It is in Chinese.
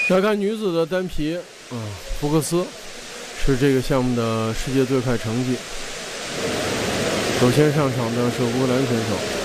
来看女子的单皮，福克斯是这个项目的世界最快成绩。首先上场的是乌克兰选手。